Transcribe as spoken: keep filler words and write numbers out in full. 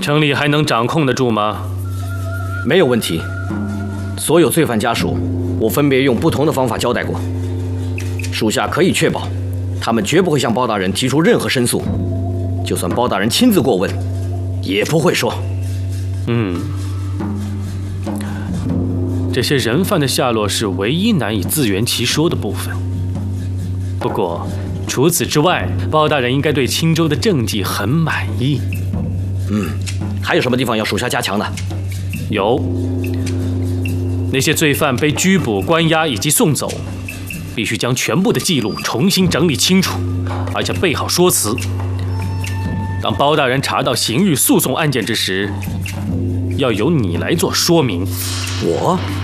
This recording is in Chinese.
城里还能掌控得住吗？ 没有问题。所有罪犯家属，我分别用不同的方法交代过，属下可以确保，他们绝不会向包大人提出任何申诉，就算包大人亲自过问，也不会说。 嗯，这些人犯的下落是唯一难以自圆其说的部分。不过，除此之外，包大人应该对青州的政绩很满意。 嗯，还有什么地方要属下加强的？ 有，那些罪犯被拘捕、关押以及送走，必须将全部的记录重新整理清楚，而且备好说辞。当包大人查到刑狱诉讼案件之时，要由你来做说明。 我？